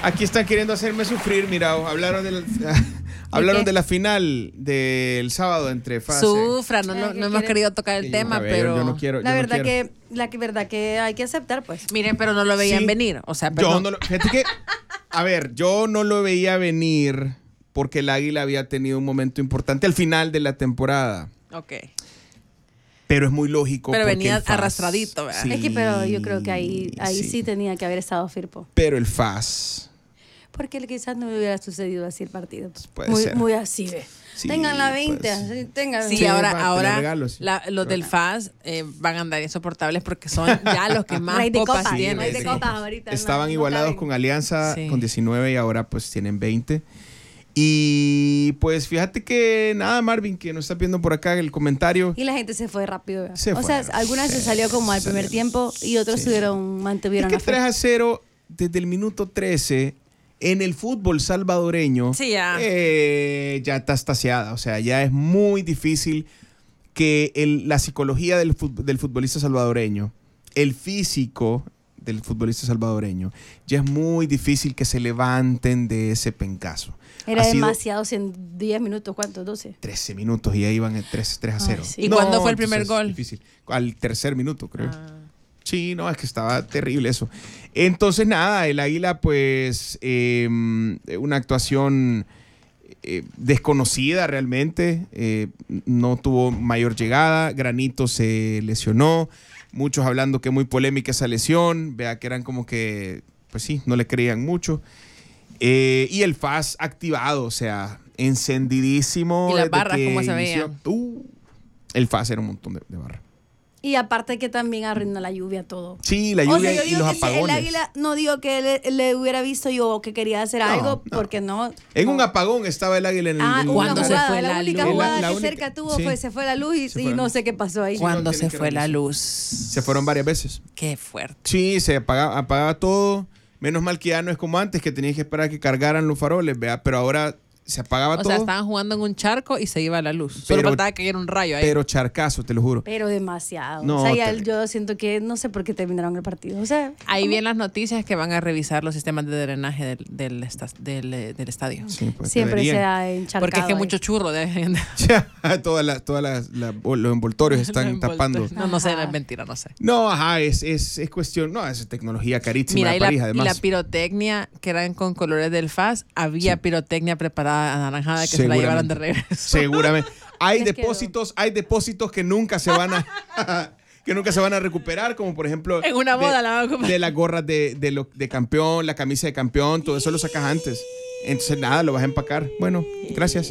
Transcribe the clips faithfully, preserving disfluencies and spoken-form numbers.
Aquí están queriendo hacerme sufrir, mira, hablaron de la, hablaron de la final del sábado entre F A S. Sufra, no, no, no hemos querido tocar el tema, ver, pero yo no quiero, la yo verdad no quiero. que la que verdad que hay que aceptar, pues. Miren, pero no lo veían Sí. venir, o sea, Yo perdón. no lo, fíjate que, a ver, yo no lo veía venir porque el Águila había tenido un momento importante al final de la temporada. Ok. Pero es muy lógico. Pero porque venía el F A S arrastradito, ¿verdad? Sí, Es que pero yo creo que ahí ahí sí, sí. tenía que haber estado Firpo. Pero el F A S. Porque quizás no hubiera sucedido así el partido. Puede muy, ser. muy así, ve. Sí, tengan la veinte, pues. así, tengan Sí, Sí, ahora, va, te ahora lo regalo, sí. la- los del F A S eh, van a andar insoportables porque son ya los que más Rey de copas copas, Sí, tienen. rey de sí. copas ahorita. Estaban no- no igualados caben. con Alianza Sí. con diecinueve y ahora pues tienen veinte. Y pues fíjate que nada, Marvin, que nos está viendo por acá el comentario. Y la gente se fue rápido. ¿verdad? Se o sea, fueron. algunas se salió como al primer Salieron. tiempo y otros Sí. tuvieron, mantuvieron Es que la fe. tres a cero desde el minuto trece en el fútbol salvadoreño Sí, ya. eh, ya está estaciada. O sea, ya es muy difícil que el- la psicología del, fut- del futbolista salvadoreño, el físico del futbolista salvadoreño, ya es muy difícil que se levanten de ese pencazo. Era Ha sido demasiado en diez minutos, ¿cuántos? doce. trece minutos y ahí iban el tres a cero. Ay, sí. ¿Y cuándo fue el primer entonces, gol? Difícil. Al tercer minuto, creo. Ah. Sí, no, es que estaba terrible eso. Entonces, nada, el Águila, pues, eh, una actuación eh, desconocida realmente. Eh, no tuvo mayor llegada. Granito se lesionó. Muchos hablando que muy polémica esa lesión. Vea que eran como que, pues sí, no le creían mucho. Eh, y el F A S activado, o sea, encendidísimo. ¿Y las desde barras que cómo se inició. veían? Uh, el F A S era un montón de, de barras. Y aparte que también arruinó la lluvia todo. Sí, la O lluvia sea, yo y digo los que si apagones. el Águila, no digo que le, le hubiera visto yo que quería hacer No, algo, no. porque no. En no. un apagón estaba el Águila en el... Ah, en el- una ¿Cuándo se jugada, fue la única luz? jugada La que única- cerca tuvo sí. fue se fue la luz y, Se y fue la no luz. sé qué pasó ahí. Sí. ¿Cuándo no, se tienen que fue la revisar. luz? Se fueron varias veces. Qué fuerte. Sí, se apagaba, apagaba todo. Menos mal que ya no es como antes, que tenías que esperar a que cargaran los faroles, ¿vea? Pero ahora se apagaba O todo. sea, estaban jugando en un charco y se iba la luz. Solo Pero- faltaba que cayera un rayo ahí. Pero charcazo, te lo juro. Pero demasiado. No, o sea, ya terrible. yo siento que no sé por qué terminaron el partido. O sea, Ahí ¿cómo? vienen las noticias que van a revisar los sistemas de drenaje del, del, esta- del, eh, del estadio. Sí, pues, Siempre se deberían. ha encharcado. Porque es que ahí. mucho churro deben todas las, todas las, la- los envoltorios están tapando. No, no sé, Ajá. es mentira, no sé. No, ajá, es, es, es cuestión, no, es tecnología carísima Mira, de y la, París, y además. la pirotecnia, que eran con colores del F A S, había Sí. pirotecnia preparada anaranjada que se la llevaron de regreso. Seguramente. Hay Les quedó. depósitos, hay depósitos que nunca se van a que nunca se van a recuperar, como por ejemplo En una boda de, la van a ocupar. de las gorras de, de, lo- de campeón, la camisa de campeón, todo eso lo sacas antes. Entonces nada, lo vas a empacar. Bueno, gracias.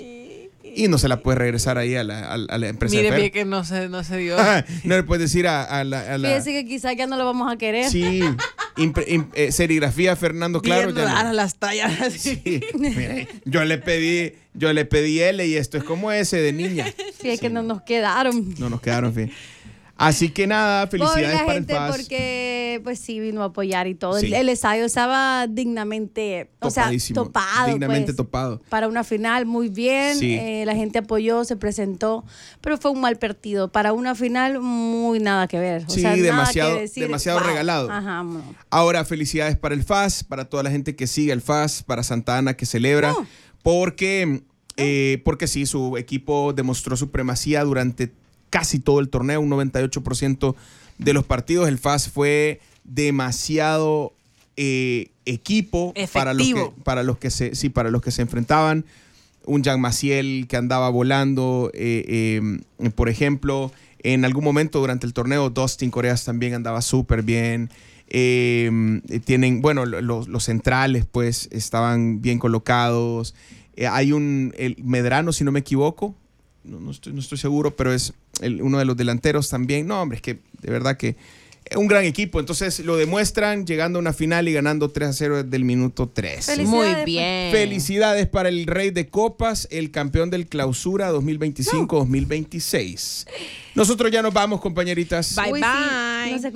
Y no se la puedes regresar ahí a la, a, a la empresa Mire, de mire Fer. que no se, no se dio. No le puedes decir a, a la, a la- Fíjese que quizás ya no lo vamos a querer. sí, impre- im- eh, serigrafía Fernando Claro. Bien ya no. raras las tallas así. Sí, mire, yo le pedí, yo le pedí L y esto es como ese de niña. Sí, es que no nos quedaron. No nos quedaron, fin. Así que nada, Pobre felicidades la para gente el F A S. porque pues sí vino a apoyar y todo. Sí. El, el estadio estaba dignamente, o sea, Topadísimo, topado. dignamente pues, topado. Para una final muy bien, Sí. eh, la gente apoyó, se presentó, pero fue un mal partido. Para una final muy nada que ver. O Sí, sea, nada demasiado- que decir, demasiado wow. regalado. Ajá, no. Ahora, felicidades para el F A S, para toda la gente que sigue el F A S, para Santa Ana que celebra, Oh. porque, eh, porque sí, su equipo demostró supremacía durante casi todo el torneo, un noventa y ocho por ciento de los partidos. El F A S fue demasiado eh, equipo para los, que, Efectivo. para los que se, sí, para los que se enfrentaban. Un Jean Maciel que andaba volando, eh, eh, por ejemplo, en algún momento durante el torneo, Dustin Coreas también andaba súper bien. Eh, tienen, bueno, los, los centrales pues estaban bien colocados. Eh, hay un, el Medrano, si no me equivoco, no, no, estoy, no estoy seguro, pero es el- uno de los delanteros también. No, hombre, es que de verdad que es un gran equipo. Entonces lo demuestran llegando a una final y ganando tres a cero desde el minuto tres. Felicidades, Muy pues. bien. Felicidades para el Rey de Copas, el campeón del Clausura dos mil veinticinco dos mil veintiséis. Nosotros ya nos vamos, compañeritas. Bye, Uy, bye. sí, nos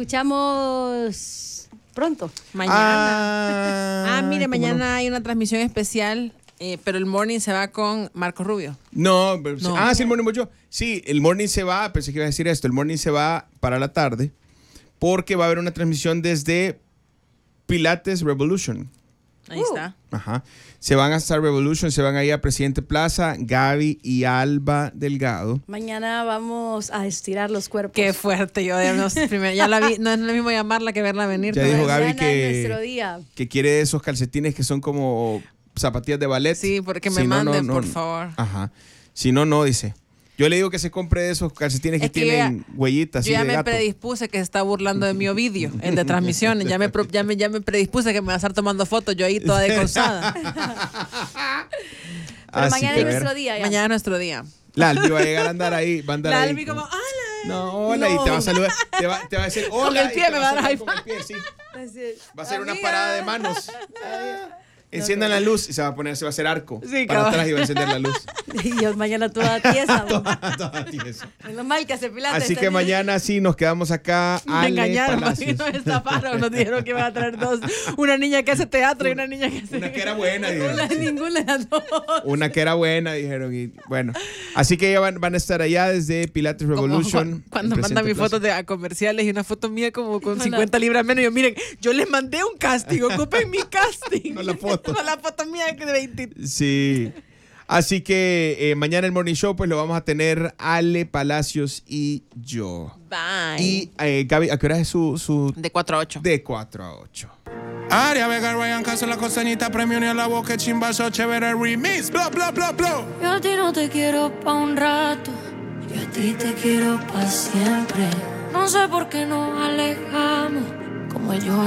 escuchamos pronto. Mañana. Ah, Ah, mire, ¿cómo mañana no? hay una transmisión especial, eh, pero el morning se va con Marco Rubio. No, pero- No. ah, sí, el morning voy yo. Sí, el morning se va, pensé que iba a decir esto, el morning se va para la tarde porque va a haber una transmisión desde Pilates Revolution. Ahí Uh. está. Ajá. Se van a Star Revolution, se van ahí a Presidente Plaza, Gaby y Alba Delgado. Mañana vamos a estirar los cuerpos. Qué fuerte, yo de los primeros- ya la vi, no es lo mismo llamarla que verla venir. Ya pero- dijo Gaby Mañana que- es nuestro día. Que quiere esos calcetines que son como zapatillas de ballet. Sí, porque me Si no, no, manden, no, por no. favor. Ajá. Si no, no, dice. Yo le digo que se compre de esos calcetines que, Es que tienen huellitas Yo así ya de me gato. predispuse que se está burlando de mi Ovidio, el de transmisiones. Ya me, pro- ya me, ya me predispuse que me va a estar tomando fotos yo ahí toda decolzada. Pero Así mañana que es a ver. nuestro día. ya. Mañana es nuestro día. La Albi va a llegar a andar ahí. Va a andar La ahí Albi con- como, ¡hola! No, hola, No. y te va a saludar. Te va, te va a decir hola. el pie y te me va va a a dar saludar high con el pie, sí. Así, Va a ser una amiga. parada de manos. Enciendan la luz y se va a poner, se va a hacer arco. Sí, para cabal. atrás y va a encender la luz. Y yo mañana toda tiesa. Toda tiesa. Menos mal que hace pilates. Así que mañana sí nos quedamos acá. Me Ale engañaron, Palacios. nos estafaron, nos dijeron que iban a traer dos. Una niña que hace teatro y una niña que hace... Una que era buena, dijeron. Una- Sí. ninguna de las dos. Una que era buena, dijeron. Y bueno, así que ya van, van a estar allá desde Pilates Como Revolution. cu- cuando en mandan mis Presidente fotos de a comerciales y una foto mía como con Hola. cincuenta libras menos. Y yo, miren, yo les mandé un casting, ocupen mi casting. No la foto. No la foto mía que de veinte. Plaza. Sí. Así que eh, mañana el Morning Show pues lo vamos a tener Ale Palacios y yo. Bye. Y eh, Gaby, ¿a qué hora es su, su de cuatro a ocho. de cuatro a ocho? Aria Vega, Ryan Caso, la costeñita, premio ni a la boca, chimbazo, chévere, remix, bla, bla, bla, bla. Yo a ti no te quiero pa' un rato, yo a ti te quiero pa' siempre. No sé por qué nos alejamos, como yo